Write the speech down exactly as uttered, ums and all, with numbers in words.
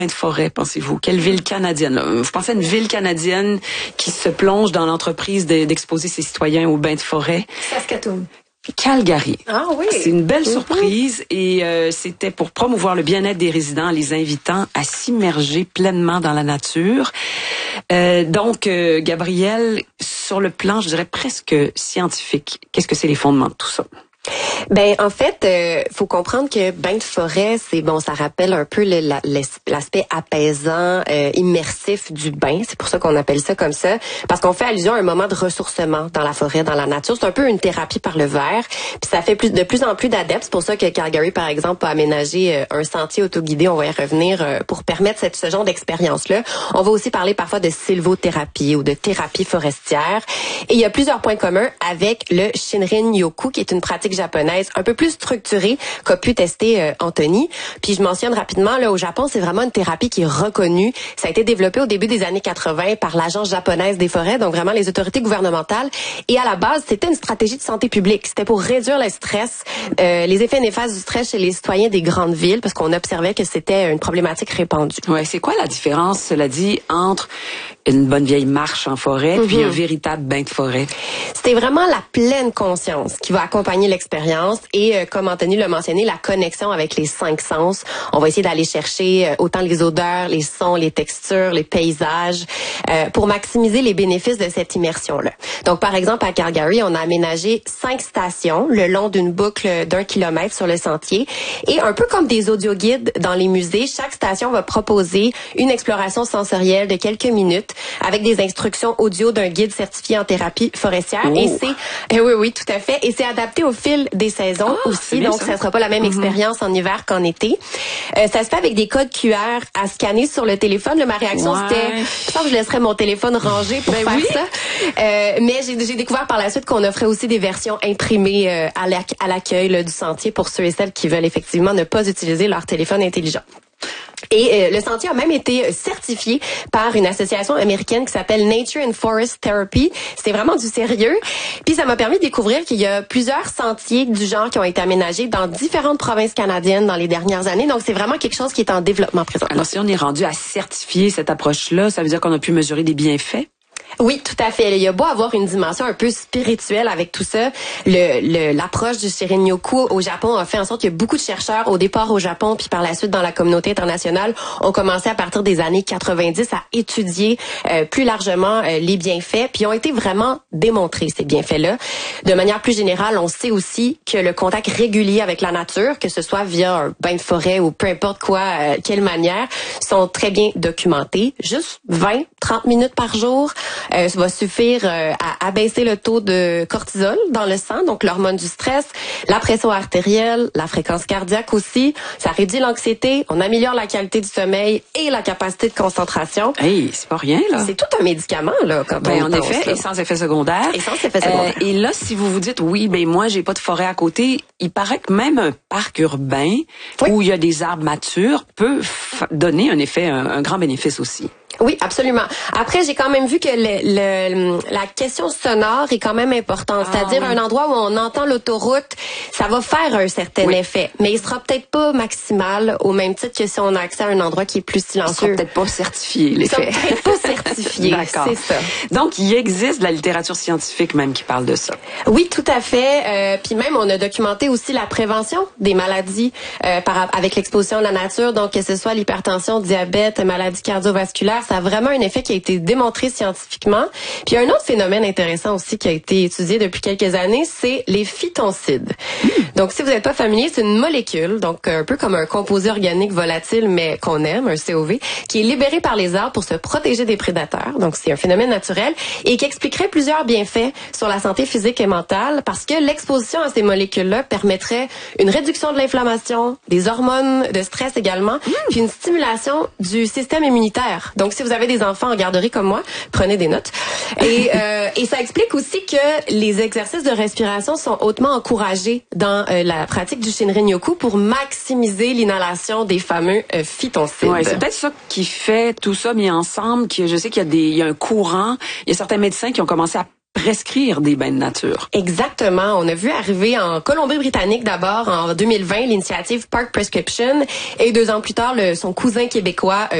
de forêt, pensez-vous? Quelle ville canadienne? Vous pensez à une ville canadienne qui se plonge dans l'entreprise de, d'exposer ses citoyens aux bains de forêt? Saskatoon. Calgary. Ah oui. C'est une belle Mm-hmm. surprise et euh, c'était pour promouvoir le bien-être des résidents en les invitant à s'immerger pleinement dans la nature. Euh, donc, euh, Gabrielle, sur le plan, je dirais presque scientifique, qu'est-ce que c'est les fondements de tout ça? Ben en fait, euh, faut comprendre que bain de forêt, c'est bon, ça rappelle un peu le, la, l'aspect apaisant, euh, immersif du bain. C'est pour ça qu'on appelle ça comme ça, parce qu'on fait allusion à un moment de ressourcement dans la forêt, dans la nature. C'est un peu une thérapie par le verre, puis ça fait plus de plus en plus d'adeptes. C'est pour ça que Calgary, par exemple, a aménagé euh, un sentier autoguidé. On va y revenir euh, pour permettre cette, ce genre d'expérience-là. On va aussi parler parfois de sylvothérapie ou de thérapie forestière. Et il y a plusieurs points communs avec le Shinrin-yoku, qui est une pratique japonaise un peu plus structurée qu'a pu tester euh, Anthony. Puis je mentionne rapidement, là, au Japon, c'est vraiment une thérapie qui est reconnue. Ça a été développé au début des années quatre-vingts par l'Agence japonaise des forêts, donc vraiment les autorités gouvernementales. Et à la base, c'était une stratégie de santé publique. C'était pour réduire le stress, euh, les effets néfastes du stress chez les citoyens des grandes villes, parce qu'on observait que c'était une problématique répandue. Ouais, c'est quoi la différence, cela dit, entre une bonne vieille marche en forêt mm-hmm. puis un véritable bain de forêt? C'était vraiment la pleine conscience qui va accompagner l'expérience et, euh, comme Anthony l'a mentionné, la connexion avec les cinq sens. On va essayer d'aller chercher euh, autant les odeurs, les sons, les textures, les paysages, euh, pour maximiser les bénéfices de cette immersion-là. Donc, par exemple, à Calgary, on a aménagé cinq stations le long d'une boucle d'un kilomètre sur le sentier. Et un peu comme des audioguides dans les musées, chaque station va proposer une exploration sensorielle de quelques minutes avec des instructions audio d'un guide certifié en thérapie forestière. Oh. Et c'est, eh oui, oui, tout à fait. Et c'est adapté au fil des saisons oh, aussi. Donc, ça. ça sera pas la même mm-hmm. expérience en hiver qu'en été. Euh, ça se fait avec des codes Q R à scanner sur le téléphone. Là, ma réaction, ouais. c'était, je pense que je laisserais mon téléphone rangé pour ben faire oui. ça. Euh, mais j'ai, j'ai découvert par la suite qu'on offrait aussi des versions imprimées euh, à, la, à l'accueil là, du sentier pour ceux et celles qui veulent effectivement ne pas utiliser leur téléphone intelligent. Et euh, le sentier a même été certifié par une association américaine qui s'appelle Nature and Forest Therapy. C'est vraiment du sérieux. Puis ça m'a permis de découvrir qu'il y a plusieurs sentiers du genre qui ont été aménagés dans différentes provinces canadiennes dans les dernières années. Donc c'est vraiment quelque chose qui est en développement présentement. Alors si on est rendu à certifier cette approche-là, ça veut dire qu'on a pu mesurer des bienfaits? Oui, tout à fait. Il y a beau avoir une dimension un peu spirituelle avec tout ça. Le, le, l'approche du Shinrin-yoku au Japon a fait en sorte qu'il y a beaucoup de chercheurs au départ au Japon puis par la suite dans la communauté internationale ont commencé à partir des années quatre-vingt-dix à étudier euh, plus largement euh, les bienfaits puis ont été vraiment démontrés ces bienfaits-là. De manière plus générale, on sait aussi que le contact régulier avec la nature, que ce soit via un bain de forêt ou peu importe quoi, euh, quelle manière, sont très bien documentés. Juste vingt, trente minutes par jour. Euh, ça va suffire euh, à abaisser le taux de cortisol dans le sang, donc l'hormone du stress, la pression artérielle, la fréquence cardiaque aussi. Ça réduit l'anxiété, on améliore la qualité du sommeil et la capacité de concentration. Hey, c'est pas rien, là. C'est tout un médicament, là, quand ben, on en pense, effet, là. Et sans effet secondaire. Et sans effet secondaire. Euh, et là, si vous vous dites, oui, ben moi, j'ai pas de forêt à côté, il paraît que même un parc urbain oui. où il y a des arbres matures peut f- donner un effet, un, un grand bénéfice aussi. Oui, absolument. Après, j'ai quand même vu que le, le, la question sonore est quand même importante. Ah, C'est-à-dire oui. un endroit où on entend l'autoroute, ça va faire un certain oui. effet. Mais il sera peut-être pas maximal au même titre que si on a accès à un endroit qui est plus silencieux. Il sera peut-être pas certifié, l'effet. Il sera peut-être pas certifié. D'accord. C'est ça. Donc, il existe de la littérature scientifique même qui parle de ça. Oui, tout à fait. Euh, puis même, on a documenté aussi la prévention des maladies euh, par, avec l'exposition à la nature. Donc, que ce soit l'hypertension, diabète, maladies cardiovasculaires, ça a vraiment un effet qui a été démontré scientifiquement. Puis un autre phénomène intéressant aussi qui a été étudié depuis quelques années, c'est les phytoncides. Mmh. Donc, si vous n'êtes pas familier, c'est une molécule, donc un peu comme un composé organique volatile, mais qu'on aime, un C O V, qui est libéré par les arbres pour se protéger des prédateurs. Donc, c'est un phénomène naturel et qui expliquerait plusieurs bienfaits sur la santé physique et mentale parce que l'exposition à ces molécules-là permettrait une réduction de l'inflammation, des hormones de stress également, mmh. puis une stimulation du système immunitaire. Donc, si vous avez des enfants en garderie comme moi, prenez des notes. Et, euh, et ça explique aussi que les exercices de respiration sont hautement encouragés dans euh, la pratique du Shinrin-yoku pour maximiser l'inhalation des fameux euh, phytoncides. Ouais, c'est peut-être ça qui fait tout ça mis ensemble. Que je sais qu'il y a des, il y a un courant. Il y a certains médecins qui ont commencé à prescrire des bains de nature. Exactement. On a vu arriver en Colombie-Britannique d'abord en deux mille vingt l'initiative Park Prescription et deux ans plus tard le, son cousin québécois euh,